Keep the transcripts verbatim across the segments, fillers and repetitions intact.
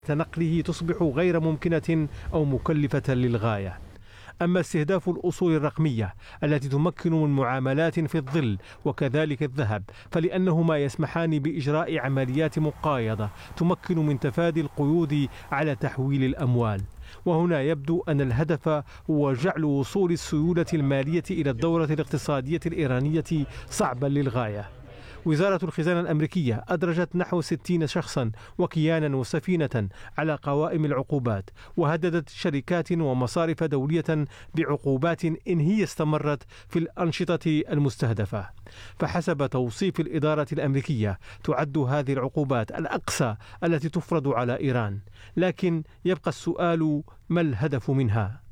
نقله تصبح غير ممكنة أو مكلفة للغاية. أما استهداف الأصول الرقمية التي تمكن من معاملات في الظل وكذلك الذهب، فلأنهما يسمحان بإجراء عمليات مقايضة تمكن من تفادي القيود على تحويل الأموال. وهنا يبدو أن الهدف هو جعل وصول السيولة المالية إلى الدورة الاقتصادية الإيرانية صعبا للغاية. وزارة الخزانة الأمريكية أدرجت نحو ستين شخصا وكيانا وسفينة على قوائم العقوبات، وهددت شركات ومصارف دولية بعقوبات إن هي استمرت في الأنشطة المستهدفة. فحسب توصيف الإدارة الأمريكية تعد هذه العقوبات الأقصى التي تفرض على إيران، لكن يبقى السؤال: ما الهدف منها؟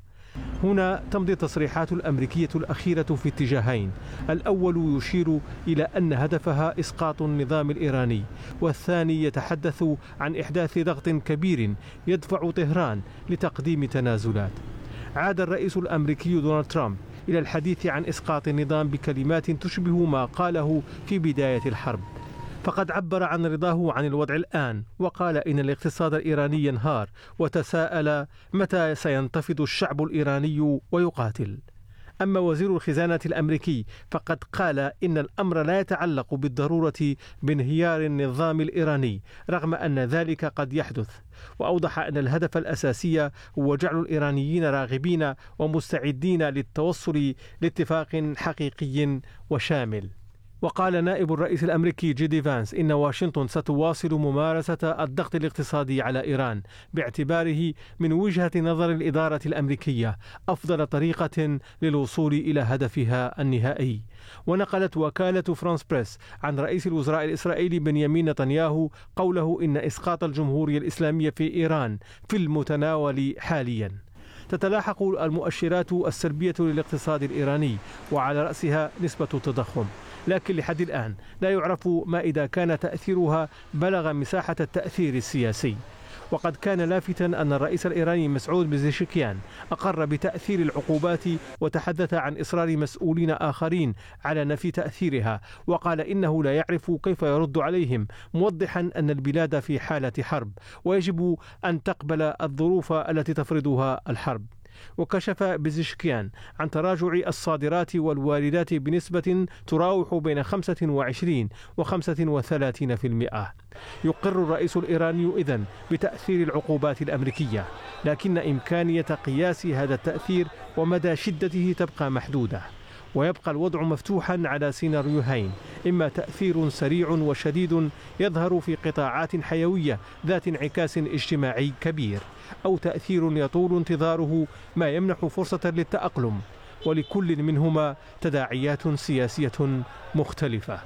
هنا تمضي التصريحات الأمريكية الأخيرة في اتجاهين. الأول يشير إلى أن هدفها إسقاط النظام الإيراني، والثاني يتحدث عن إحداث ضغط كبير يدفع طهران لتقديم تنازلات. عاد الرئيس الأمريكي دونالد ترامب إلى الحديث عن إسقاط النظام بكلمات تشبه ما قاله في بداية الحرب، فقد عبر عن رضاه عن الوضع الآن، وقال إن الاقتصاد الإيراني ينهار، وتساءل متى سينتفض الشعب الإيراني ويقاتل. أما وزير الخزانة الأمريكي فقد قال إن الأمر لا يتعلق بالضرورة بانهيار النظام الإيراني، رغم أن ذلك قد يحدث، وأوضح أن الهدف الأساسي هو جعل الإيرانيين راغبين ومستعدين للتوصل لاتفاق حقيقي وشامل. وقال نائب الرئيس الأمريكي جيدي فانس إن واشنطن ستواصل ممارسة الضغط الاقتصادي على إيران باعتباره من وجهة نظر الإدارة الأمريكية أفضل طريقة للوصول إلى هدفها النهائي. ونقلت وكالة فرانس بريس عن رئيس الوزراء الإسرائيلي بنيامين نتنياهو قوله إن إسقاط الجمهورية الإسلامية في إيران في المتناول حاليا. تتلاحق المؤشرات السلبية للاقتصاد الإيراني، وعلى رأسها نسبة التضخم، لكن لحد الآن لا يعرف ما إذا كان تأثيرها بلغ مساحة التأثير السياسي. وقد كان لافتا أن الرئيس الإيراني مسعود بزيشكيان أقر بتأثير العقوبات، وتحدث عن إصرار مسؤولين آخرين على نفي تأثيرها، وقال إنه لا يعرف كيف يرد عليهم، موضحا أن البلاد في حالة حرب ويجب أن تقبل الظروف التي تفرضها الحرب. وكشف بزيشكيان عن تراجع الصادرات والواردات بنسبة تراوح بين خمسة وعشرين وخمسة وثلاثين في المئة. يقر الرئيس الإيراني إذن بتأثير العقوبات الأمريكية، لكن إمكانية قياس هذا التأثير ومدى شدته تبقى محدودة، ويبقى الوضع مفتوحا على سيناريوهين: إما تأثير سريع وشديد يظهر في قطاعات حيوية ذات انعكاس اجتماعي كبير، أو تأثير يطول انتظاره ما يمنح فرصة للتأقلم، ولكل منهما تداعيات سياسية مختلفة.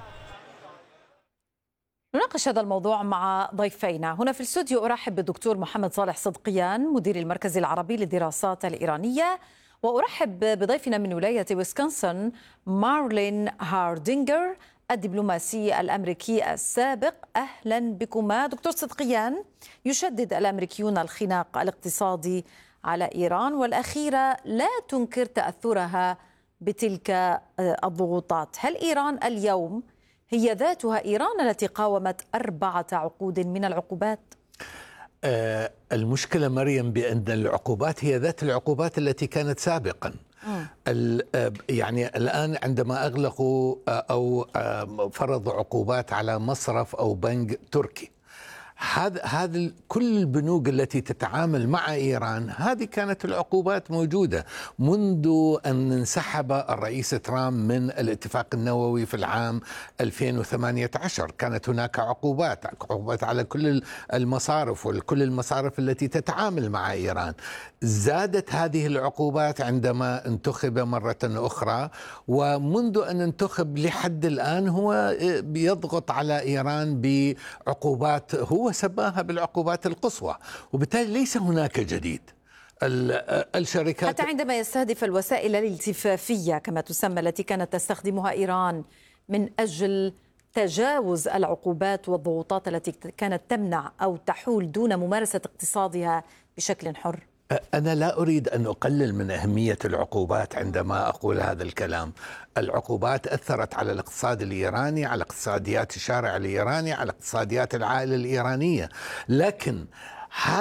نناقش هذا الموضوع مع ضيفينا هنا في الاستوديو. أرحب بالدكتور محمد صالح صدقيان مدير المركز العربي للدراسات الإيرانية، وأرحب بضيفنا من ولاية ويسكونسن مارلين هاردينجر الدبلوماسي الأمريكي السابق. أهلا بكما دكتور صدقيان. يشدد الأمريكيون الخناق الاقتصادي على إيران، والأخيرة لا تنكر تأثرها بتلك الضغوطات. هل إيران اليوم هي ذاتها إيران التي قاومت أربعة عقود من العقوبات؟ آه المشكلة مريم بأن العقوبات هي ذات العقوبات التي كانت سابقا. يعني الآن عندما أغلقوا أو فرضوا عقوبات على مصرف أو بنك تركي، هذا هذا كل البنوك التي تتعامل مع إيران، هذه كانت العقوبات موجودة منذ أن انسحب الرئيس ترامب من الاتفاق النووي في العام ألفين وثمانية عشر. كانت هناك عقوبات عقوبات على كل المصارف وكل المصارف التي تتعامل مع إيران. زادت هذه العقوبات عندما انتخب مرة أخرى، ومنذ أن انتخب لحد الآن هو يضغط على إيران بعقوبات هو سماها بالعقوبات القصوى، وبالتالي ليس هناك جديد. الشركات حتى عندما يستهدف الوسائل الالتفافية كما تسمى التي كانت تستخدمها إيران من أجل تجاوز العقوبات والضغوطات التي كانت تمنع أو تحول دون ممارسة اقتصادها بشكل حر. أنا لا أريد أن أقلل من أهمية العقوبات عندما أقول هذا الكلام. العقوبات أثرت على الاقتصاد الإيراني، على اقتصاديات الشارع الإيراني، على اقتصاديات العائلة الإيرانية، لكن